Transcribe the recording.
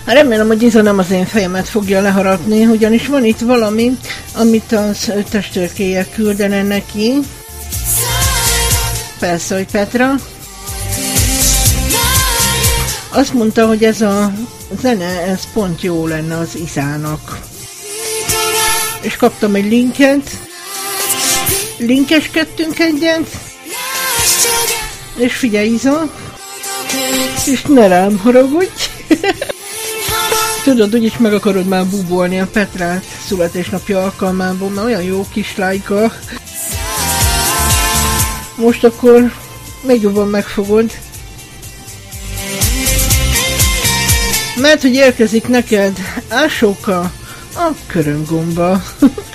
Remélem, hogy Iza nem az én fejemet fogja leharapni, ugyanis van itt valami, amit az testvérkéje küldene neki. Persze, hogy Petra. Azt mondta, hogy ez a zene, ez pont jó lenne az Izának. És kaptam egy linket. Linkeskedtünk egyet. És figyelj, Iza. És ne rám haragudj. Tudod, úgyis meg akarod már búbolni a Petrát születésnapja alkalmából, mert olyan jó kis lájka. Most akkor még jobban megfogod. Mert hogy érkezik neked Ásóka a körömgomba.